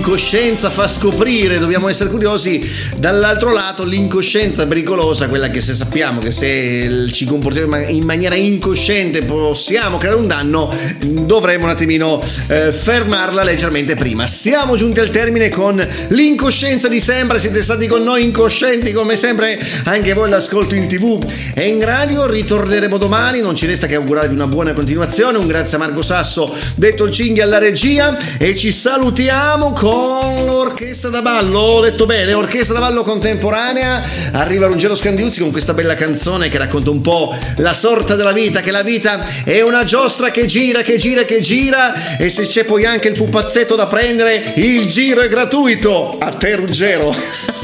l'incoscienza fa scoprire, dobbiamo essere curiosi. Dall'altro lato l'incoscienza pericolosa, quella che se sappiamo che se ci comportiamo in maniera incosciente possiamo creare un danno, dovremmo un attimino fermarla leggermente prima. Siamo giunti al termine con l'incoscienza di sempre, siete stati con noi incoscienti come sempre, anche voi l'ascolto in TV e in radio. Ritorneremo domani, non ci resta che augurarvi una buona continuazione. Un grazie a Marco Sasso, detto il Cinghi, alla regia, e ci salutiamo con l'orchestra da ballo. Ho detto bene, orchestra da ballo contemporanea. Arriva Ruggero Scandiuzzi con questa bella canzone che racconta un po' la sorta della vita, che la vita è una giostra che gira, che gira, che gira, e se c'è poi anche il pupazzetto da prendere, il giro è gratuito. A te Ruggero.